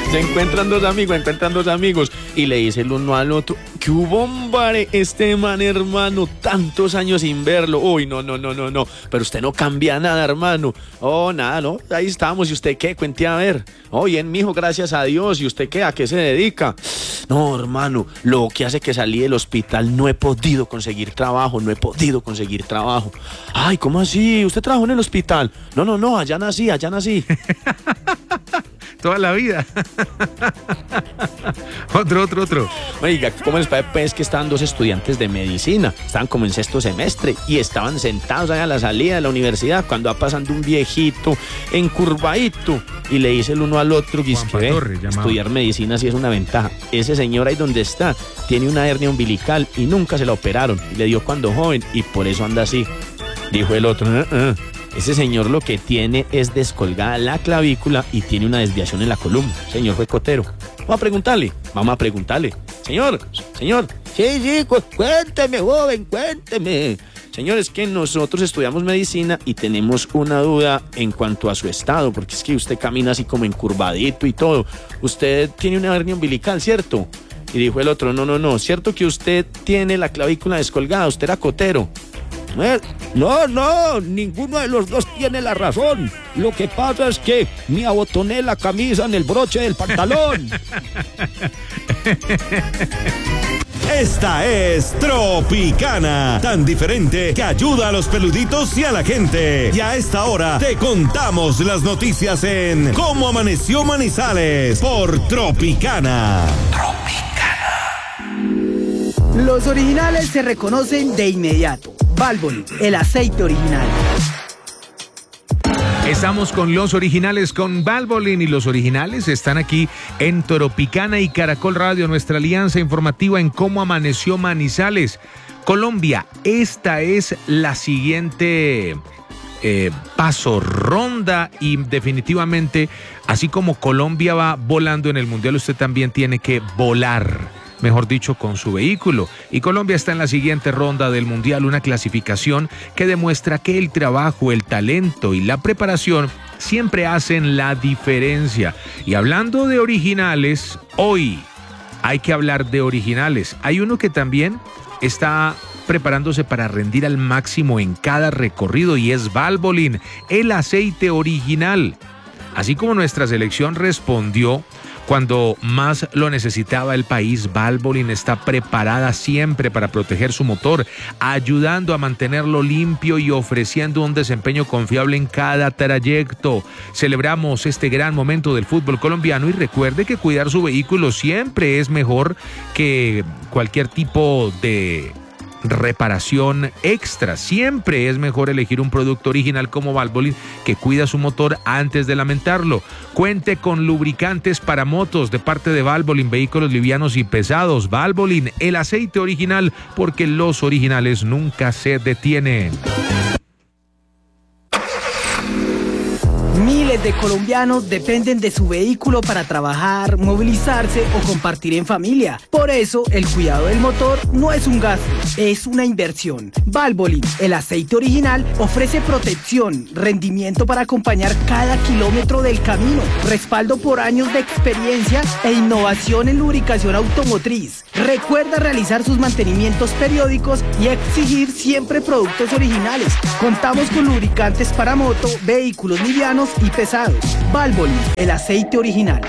Se encuentran dos amigos y le dice el uno al otro: ¿qué hubo, hombre? Este man, hermano, tantos años sin verlo. Uy, no, pero usted no cambia nada, hermano. Oh, nada, no, ahí estamos. ¿Y usted qué? Cuente a ver. Oh, bien, mijo, gracias a Dios. ¿Y usted qué? ¿A qué se dedica? No, hermano, lo que hace que salí del hospital no he podido conseguir trabajo. Ay, ¿cómo así? ¿Usted trabajó en el hospital? No, allá nací. Toda la vida. Otro. Oiga, ¿cómo les parece pues que estaban dos estudiantes de medicina? Estaban como en sexto semestre y estaban sentados ahí a la salida de la universidad cuando va pasando un viejito encurvadito y le dice el uno al otro que estudiar medicina sí es una ventaja. Ese señor ahí donde está tiene una hernia umbilical y nunca se la operaron. Le dio cuando joven y por eso anda así. Dijo el otro: ese señor lo que tiene es descolgada la clavícula y tiene una desviación en la columna. Señor fue cotero. Vamos a preguntarle. Señor. Sí, cuénteme, joven, cuénteme. Señor, es que nosotros estudiamos medicina y tenemos una duda en cuanto a su estado, porque es que usted camina así como encurvadito y todo. Usted tiene una hernia umbilical, ¿cierto? Y dijo el otro: no, ¿cierto que usted tiene la clavícula descolgada? Usted era cotero. No, ninguno de los dos tiene la razón. Lo que pasa es que me abotoné la camisa en el broche del pantalón. Esta es Tropicana, tan diferente que ayuda a los peluditos y a la gente. Y a esta hora te contamos las noticias en Cómo Amaneció Manizales por Tropicana. Los originales se reconocen de inmediato. Valvoline, el aceite original. Estamos con los originales, con Valvoline, y los originales están aquí en Tropicana y Caracol Radio, nuestra alianza informativa en Cómo Amaneció Manizales. Colombia, esta es la siguiente ronda y definitivamente, así como Colombia va volando en el Mundial, usted también tiene que volar. Mejor dicho, con su vehículo. Y Colombia está en la siguiente ronda del Mundial, una clasificación que demuestra que el trabajo, el talento y la preparación siempre hacen la diferencia. Y hablando de originales, hoy hay que hablar de originales. Hay uno que también está preparándose para rendir al máximo en cada recorrido y es Valvoline, el aceite original. Así como nuestra selección respondió cuando más lo necesitaba el país, Valvoline está preparada siempre para proteger su motor, ayudando a mantenerlo limpio y ofreciendo un desempeño confiable en cada trayecto. Celebramos este gran momento del fútbol colombiano y recuerde que cuidar su vehículo siempre es mejor que cualquier tipo de reparación extra. Siempre es mejor elegir un producto original como Valvoline que cuida su motor antes de lamentarlo. Cuente con lubricantes para motos de parte de Valvoline, vehículos livianos y pesados. Valvoline, el aceite original, porque los originales nunca se detienen. Miles de colombianos dependen de su vehículo para trabajar, movilizarse o compartir en familia. Por eso, el cuidado del motor no es un gasto, es una inversión. Valvoline, el aceite original, ofrece protección, rendimiento para acompañar cada kilómetro del camino, respaldo por años de experiencia e innovación en lubricación automotriz. Recuerda realizar sus mantenimientos periódicos y exigir siempre productos originales. Contamos con lubricantes para moto, vehículos livianos y pesados. Valvoline, el aceite original.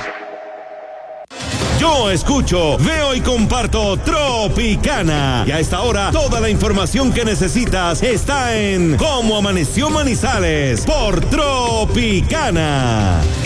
Yo escucho, veo y comparto Tropicana. Y a esta hora, toda la información que necesitas está en Cómo Amaneció Manizales por Tropicana.